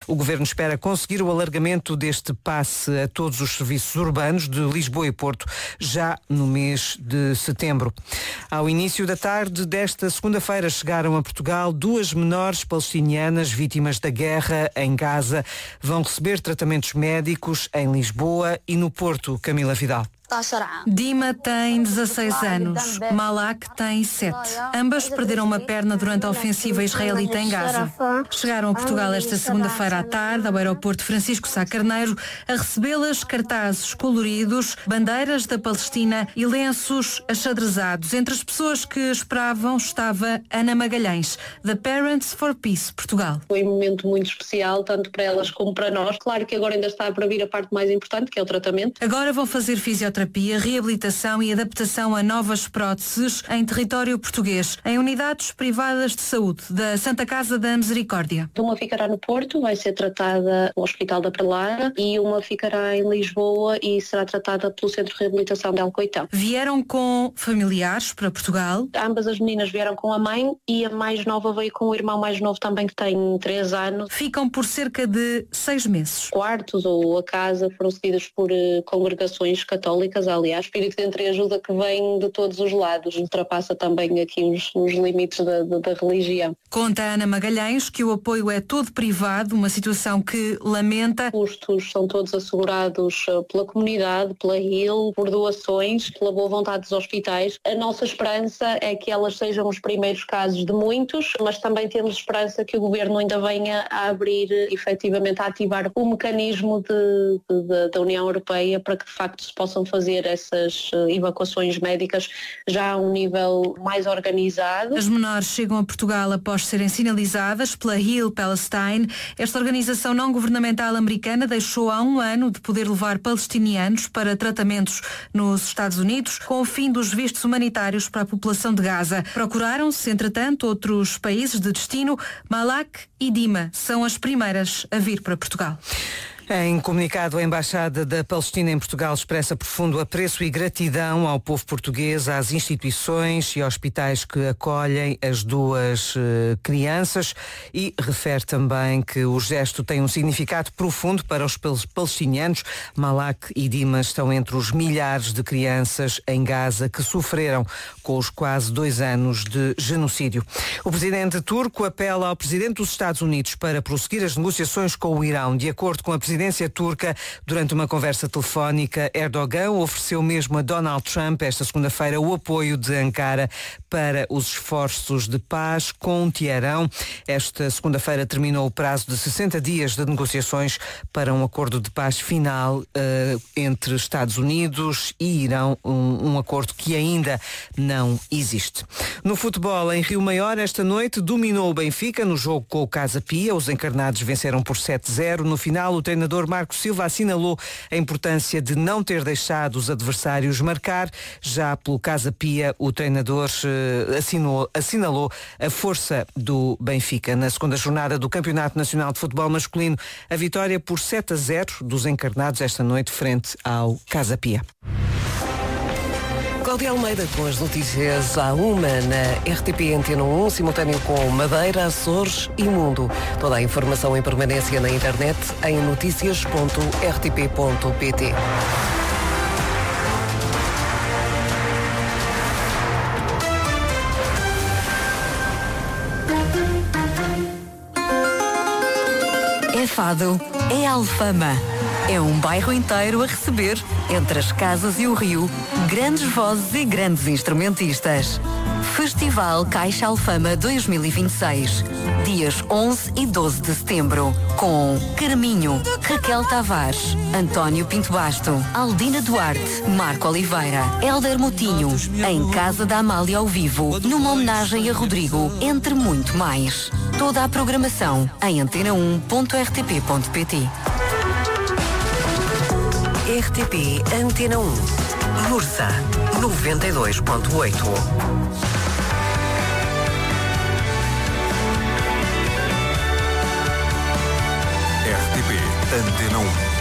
O Governo espera conseguir o alargamento deste passe a todos os serviços urbanos de Lisboa e Porto já no mês de setembro. Ao início da tarde desta segunda-feira chegaram a Portugal 2 menores palestinianas vítimas da guerra em Gaza. Vão receber tratamentos médicos em Lisboa e no Porto. Camila Vidal. Dima tem 16 anos, Malak tem 7. Ambas perderam uma perna durante a ofensiva israelita em Gaza. Chegaram a Portugal esta segunda-feira à tarde, ao aeroporto Francisco Sá Carneiro, a recebê-las cartazes coloridos, bandeiras da Palestina e lenços achadrezados. Entre as pessoas que esperavam estava Ana Magalhães, da Parents for Peace, Portugal. Foi um momento muito especial, tanto para elas como para nós. Claro que agora ainda está para vir a parte mais importante, que é o tratamento. Agora vão fazer fisioterapia, reabilitação e adaptação a novas próteses em território português, em unidades privadas de saúde da Santa Casa da Misericórdia. Uma ficará no Porto, vai ser tratada no Hospital da Prelara, e uma ficará em Lisboa e será tratada pelo Centro de Reabilitação de Alcoitão. Vieram com familiares para Portugal. Ambas as meninas vieram com a mãe e a mais nova veio com o irmão mais novo também, que tem 3 anos. Ficam por cerca de 6 meses. Quartos ou a casa foram cedidos por congregações católicas. Aliás, espírito de entreajuda que vem de todos os lados, ultrapassa também aqui os limites da religião. Conta Ana Magalhães que o apoio é todo privado, uma situação que lamenta. Os custos são todos assegurados pela comunidade, pela HIL, por doações, pela boa vontade dos hospitais. A nossa esperança é que elas sejam os primeiros casos de muitos, mas também temos esperança que o Governo ainda venha a abrir, efetivamente, a ativar o mecanismo da União Europeia para que de facto se possam fazer essas evacuações médicas já a um nível mais organizado. As menores chegam a Portugal após serem sinalizadas pela Heal Palestine. Esta organização não governamental americana deixou há 1 ano de poder levar palestinianos para tratamentos nos Estados Unidos com o fim dos vistos humanitários para a população de Gaza. Procuraram-se, entretanto, outros países de destino. Malak e Dima são as primeiras a vir para Portugal. Em comunicado, a Embaixada da Palestina em Portugal expressa profundo apreço e gratidão ao povo português, às instituições e hospitais que acolhem as 2 crianças e refere também que o gesto tem um significado profundo para os palestinianos. Malak e Dima estão entre os milhares de crianças em Gaza que sofreram com os quase 2 anos de genocídio. O presidente turco apela ao presidente dos Estados Unidos para prosseguir as negociações com o Irão. De acordo com a presidência turca, durante uma conversa telefónica, Erdogan ofereceu mesmo a Donald Trump esta segunda-feira o apoio de Ankara para os esforços de paz com Teherão. Esta segunda-feira terminou o prazo de 60 dias de negociações para um acordo de paz final entre Estados Unidos e Irão, um acordo que ainda não existe. No futebol, em Rio Maior, esta noite dominou o Benfica no jogo com o Casa Pia. Os encarnados venceram por 7-0. No final, o treinador Marco Silva assinalou a importância de não ter deixado os adversários marcar. Já pelo Casa Pia, o treinador assinalou a força do Benfica. Na segunda jornada do Campeonato Nacional de Futebol Masculino, a vitória por 7-0 dos encarnados esta noite frente ao Casa Pia. Cláudia Almeida com as notícias à 1 na RTP Antena 1, simultâneo com Madeira, Açores e Mundo. Toda a informação em permanência na internet em noticias.rtp.pt. É Fado, é Alfama. É um bairro inteiro a receber, entre as casas e o rio, grandes vozes e grandes instrumentistas. Festival Caixa Alfama 2026, dias 11 e 12 de setembro, com Carminho, Raquel Tavares, António Pinto Basto, Aldina Duarte, Marco Oliveira, Hélder Moutinho, em Casa da Amália ao vivo, numa homenagem a Rodrigo, entre muito mais. Toda a programação em antena1.rtp.pt. RTP Antena 1. Mursa 92.8. RTP Antena 1.